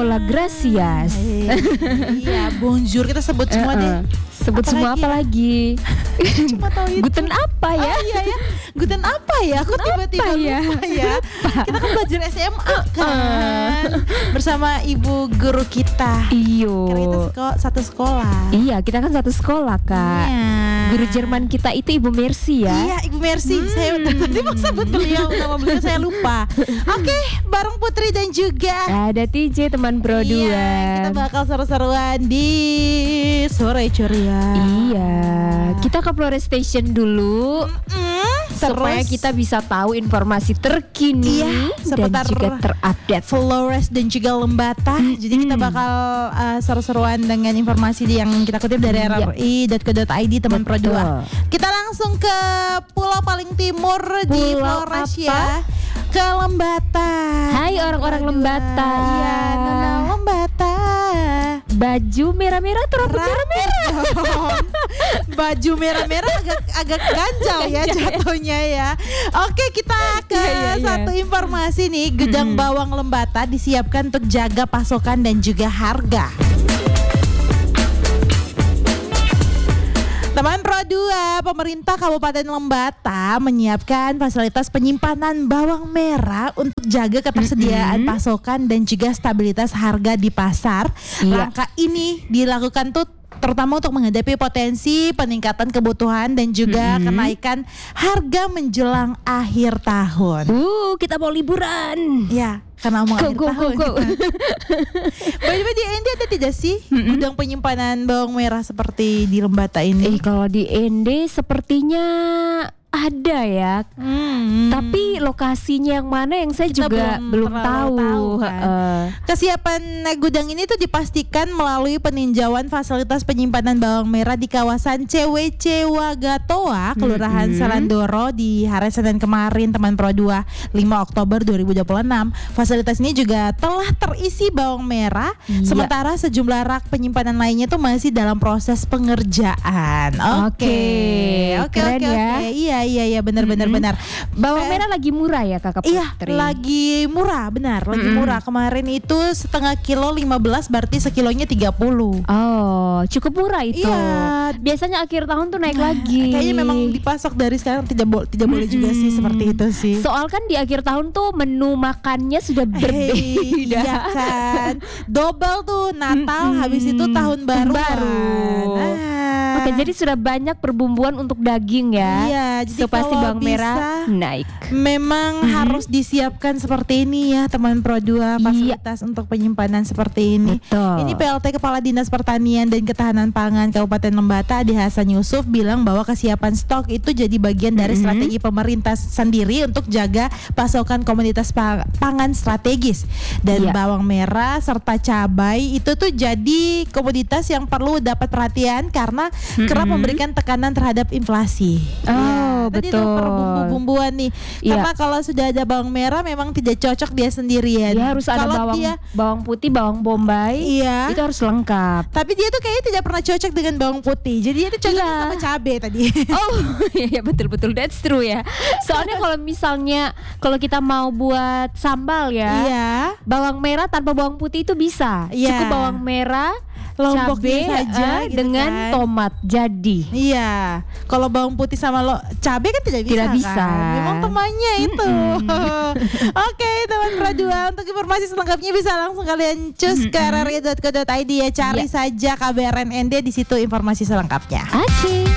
Hola, gracias. Iya, bonjour kita sebut semua deh. Sebut semua apa lagi? Cuma tahu itu. Guten apa ya? Iya ya. Guten apa ya? Aku tiba-tiba lupa ya. Kita kan belajar SMA kan bersama ibu guru kita. Iyo. Karena kita satu sekolah. Iya, kita kan satu sekolah, Kak. Iya. Guru Jerman kita itu Ibu Mercy ya. Iya, Ibu Mercy. Saya tadi mau sebut beliau, nama beliau saya lupa. Oke, bareng Putri dan juga ada TJ teman Pro 2. Iya, kita bakal seru-seruan di sore ceria. Iya, kita ke Flores Station dulu. Supaya Terus kita bisa tahu informasi terkini seputar dan juga terupdate Flores dan juga Lembata. Jadi kita bakal seru-seruan dengan informasi yang kita kutip dari rri.co.id teman Pro 2. Kita langsung ke pulau paling timur di Flores ya. Ke Lembata. Hai orang-orang Lembata. Iya, Nona Lembata. Baju merah-merah atau rambut merah-merah? Baju merah-merah agak ganjal ya jatuhnya ya. Oke, kita ke satu informasi nih. Gudang bawang Lembata disiapkan untuk jaga pasokan dan juga harga. Teman Pro 2, pemerintah Kabupaten Lembata menyiapkan fasilitas penyimpanan bawang merah untuk jaga ketersediaan pasokan dan juga stabilitas harga di pasar. Langkah ini dilakukan terutama untuk menghadapi potensi peningkatan kebutuhan dan juga kenaikan harga menjelang akhir tahun. Kita mau liburan. Ya, karena mau akhir tahun. By the way, di ND ada tidak sih gudang penyimpanan bawang merah seperti di Lembata ini? Kalau di ND sepertinya ada ya, tapi lokasinya yang mana yang saya kita juga belum tahu. Kan? Kesiapan gudang ini tuh dipastikan melalui peninjauan fasilitas penyimpanan bawang merah di kawasan CWC Wagatoa, Kelurahan Salandoro di hari Senin kemarin, teman Pro 2, 5 Oktober 2026. Fasilitas ini juga telah terisi bawang merah, sementara sejumlah rak penyimpanan lainnya tuh masih dalam proses pengerjaan. Oke. Iya, benar. Bawang merah lagi murah ya Kakak Putri? Iya, lagi murah, benar, lagi murah. Kemarin itu setengah kilo 15, berarti sekilonya 30. Oh, cukup murah itu. Iya. Biasanya akhir tahun tuh naik lagi. Kayaknya memang dipasok dari sekarang, tidak boleh juga sih seperti itu sih. Soal kan di akhir tahun tuh menu makannya sudah berbeda. Iya kan. Double tuh Natal, habis itu tahun baru. Oke, jadi sudah banyak perbumbuan untuk daging ya. Iya, jadi pasti bawang merah naik. Memang harus disiapkan seperti ini ya, teman Pro 2, fasilitas untuk penyimpanan seperti ini. Betul. Ini PLT Kepala Dinas Pertanian dan Ketahanan Pangan Kabupaten Lembata, Adi Hasan Yusuf, bilang bahwa kesiapan stok itu jadi bagian dari strategi pemerintah sendiri untuk jaga pasokan komoditas pangan strategis. Dan bawang merah serta cabai itu tuh jadi komoditas yang perlu dapat perhatian karena kerap memberikan tekanan terhadap inflasi. Tadi betul. Itu bumbu-bumbuan nih. Karena kalau sudah ada bawang merah memang tidak cocok dia sendirian. Dia harus ada bawang putih, bawang bombay. Itu harus lengkap. Tapi dia tuh kayaknya tidak pernah cocok dengan bawang putih. Jadi dia tuh cocok sama cabai tadi. Iya betul, that's true ya. Soalnya kalau kita mau buat sambal ya, bawang merah tanpa bawang putih itu bisa. Cukup bawang merah, lomboknya cabai saja gitu dengan tomat jadi. Iya. Kalau bawang putih sama cabai kan tidak bisa. Kan? Memang temannya itu. Oke, teman Pro 2, untuk informasi selengkapnya bisa langsung kalian cus ke rri.co.id ya. Cari saja KBRN ND, di situ informasi selengkapnya. Oke.